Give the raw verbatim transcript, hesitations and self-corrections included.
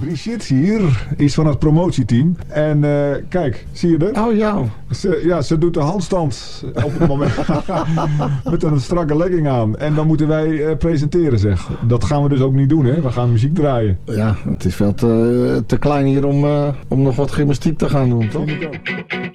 Brigitte hier is van het promotieteam. En uh, kijk, zie je dat? Oh ja. Ze, ja, ze doet de handstand op het moment. Met een strakke legging aan. En dan moeten wij uh, presenteren, zeg. Dat gaan we dus ook niet doen, hè. We gaan muziek draaien. Ja, het is veel te, te klein hier om, uh, om nog wat gymnastiek te gaan doen, toch? Vind ik ook.